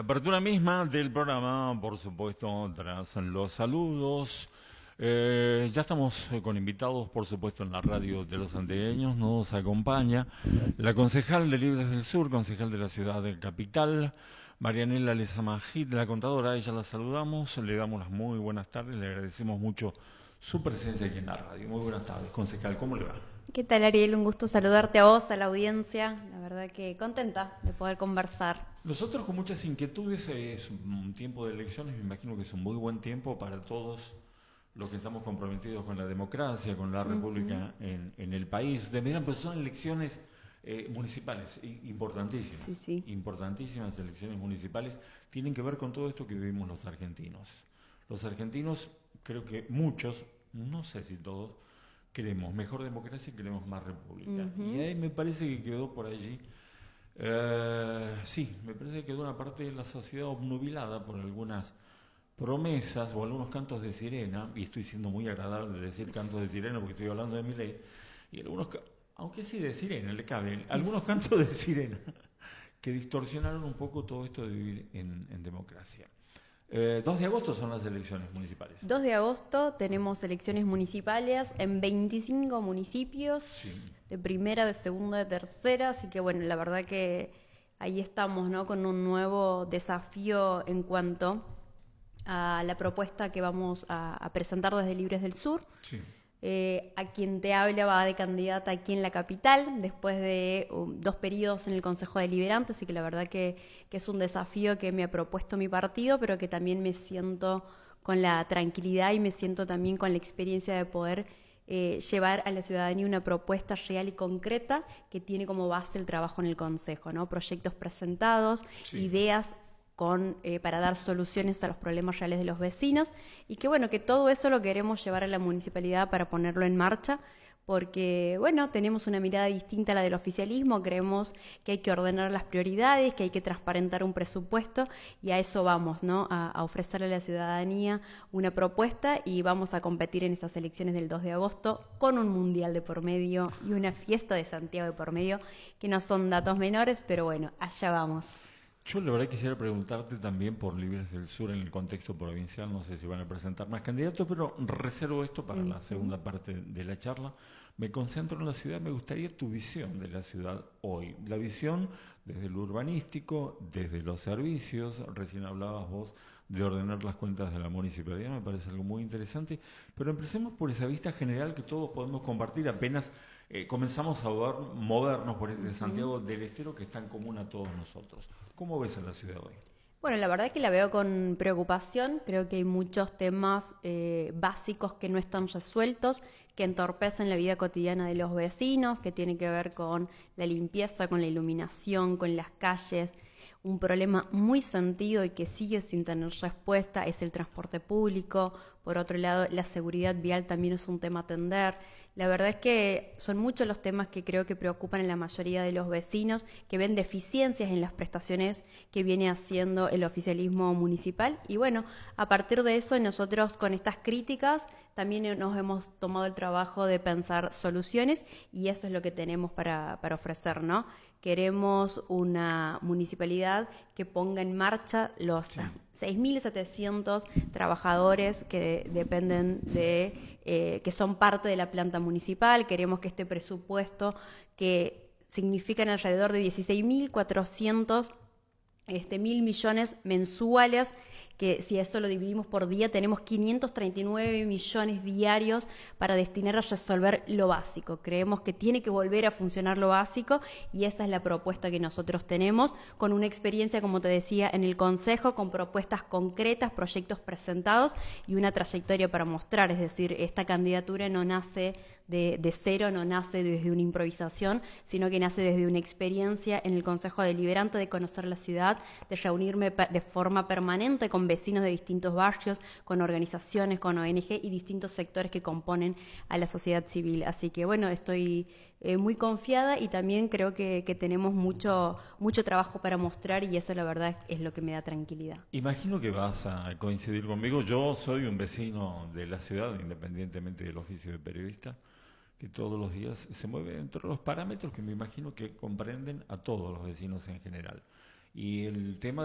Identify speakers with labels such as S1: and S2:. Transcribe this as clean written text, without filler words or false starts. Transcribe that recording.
S1: Apertura misma del programa, por supuesto, tras los saludos. Ya estamos con invitados, por supuesto, en la radio de los anteños. Nos acompaña la concejal de Libres del Sur, concejal de la ciudad de Capital, Marianela Lezama-Git, la contadora. A ella la saludamos, le damos las muy buenas tardes, le agradecemos mucho su presencia aquí en la radio. Muy buenas tardes, concejal, ¿cómo le va?
S2: ¿Qué tal, Ariel? Un gusto saludarte a vos, a la audiencia. La verdad que contenta de poder conversar.
S1: Nosotros con muchas inquietudes, es un tiempo de elecciones, me imagino que es un muy buen tiempo para todos los que estamos comprometidos con la democracia, con la república en el país. Pues son elecciones municipales importantísimas,
S2: Sí.
S1: importantísimas elecciones municipales, tienen que ver con todo esto que vivimos los argentinos. Los argentinos, creo que muchos, no sé si todos, queremos mejor democracia y queremos más república. Y ahí me parece que quedó por allí. Sí, me parece que quedó una parte de la sociedad obnubilada por algunas promesas o algunos cantos de sirena, y estoy siendo muy agradable de decir cantos de sirena porque estoy hablando de mi ley, y algunos, aunque sí de sirena le caben, algunos cantos de sirena que distorsionaron un poco todo esto de vivir en democracia. 2 de agosto son las elecciones municipales.
S2: 2 de agosto tenemos elecciones municipales en 25 municipios,
S1: Sí.
S2: de primera, de segunda, de tercera, así que bueno, la verdad que ahí estamos, ¿no? Con un nuevo desafío en cuanto a la propuesta que vamos a presentar desde Libres del Sur.
S1: Sí.
S2: A quien te habla va de candidata aquí en la capital, después de 2 periodos en el Consejo Deliberante, así que la verdad que es un desafío que me ha propuesto mi partido, pero que también me siento con la tranquilidad y me siento también con la experiencia de poder llevar a la ciudadanía una propuesta real y concreta que tiene como base el trabajo en el Consejo, ¿no? Proyectos presentados,
S1: Sí.
S2: ideas para dar soluciones a los problemas reales de los vecinos y que bueno, que todo eso lo queremos llevar a la municipalidad para ponerlo en marcha porque bueno, tenemos una mirada distinta a la del oficialismo, creemos que hay que ordenar las prioridades, que hay que transparentar un presupuesto y a eso vamos, ¿no? A ofrecerle a la ciudadanía una propuesta y vamos a competir en estas elecciones del 2 de agosto con un mundial de por medio y una fiesta de Santiago de por medio, que no son datos menores, pero bueno, allá vamos.
S1: Yo la verdad quisiera preguntarte también por Libres del Sur en el contexto provincial, no sé si van a presentar más candidatos, pero reservo esto para la segunda parte de la charla. Me concentro en la ciudad, me gustaría tu visión de la ciudad hoy, la visión desde lo urbanístico, desde los servicios, recién hablabas vos de ordenar las cuentas de la municipalidad, me parece algo muy interesante, pero empecemos por esa vista general que todos podemos compartir apenas comenzamos a movernos por este Santiago del Estero que es tan común a todos nosotros. ¿Cómo ves a la ciudad hoy?
S2: Bueno, la verdad es que la veo con preocupación. Creo que hay muchos temas básicos que no están resueltos, que entorpecen la vida cotidiana de los vecinos, que tiene que ver con la limpieza, con la iluminación, con las calles. Un problema muy sentido y que sigue sin tener respuesta es el transporte público. Por otro lado, la seguridad vial también es un tema a atender. La verdad es que son muchos los temas que creo que preocupan a la mayoría de los vecinos, que ven deficiencias en las prestaciones que viene haciendo el oficialismo municipal. Y bueno, a partir de eso, nosotros con estas críticas también nos hemos tomado el trabajo de pensar soluciones y eso es lo que tenemos para ofrecer, ¿no? Queremos una municipalidad que ponga en marcha los 6.700 trabajadores que dependen que son parte de la planta municipal. Queremos que este presupuesto, que significan alrededor de 16.400 mil millones mensuales, que si esto lo dividimos por día tenemos 539 millones diarios para destinar a resolver lo básico. Creemos que tiene que volver a funcionar lo básico y esa es la propuesta que nosotros tenemos, con una experiencia, como te decía, en el Consejo, con propuestas concretas, proyectos presentados y una trayectoria para mostrar. Es decir, esta candidatura no nace de cero, no nace desde una improvisación, sino que nace desde una experiencia en el Consejo Deliberante de conocer la ciudad, de reunirme de forma permanente con vecinos de distintos barrios, con organizaciones, con ONG y distintos sectores que componen a la sociedad civil. Así que bueno, estoy muy confiada y también creo que tenemos mucho trabajo para mostrar y eso la verdad es lo que me da tranquilidad.
S1: Imagino que vas a coincidir conmigo. Yo soy un vecino de la ciudad, independientemente del oficio de periodista, que todos los días se mueve dentro de los parámetros que me imagino que comprenden a todos los vecinos en general. Y el tema